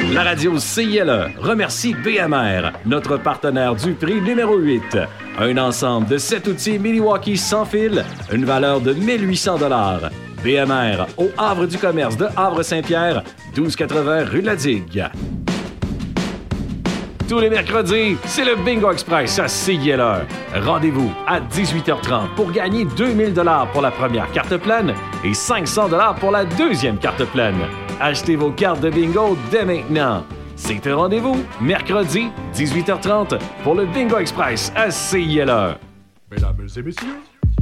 La radio CILE remercie BMR, notre partenaire du prix numéro 8. Un ensemble de 7 outils Milwaukee sans fil, une valeur de 1800 $. BMR, au Havre du commerce de Havre-Saint-Pierre, 1280 rue de la Digue. Tous les mercredis, c'est le Bingo Express à CILE. Rendez-vous à 18h30 pour gagner 2000 $ pour la première carte pleine et 500 $ pour la deuxième carte pleine. Achetez vos cartes de bingo dès maintenant. C'est un rendez-vous, mercredi, 18h30, pour le Bingo Express à CILE. Mesdames et messieurs,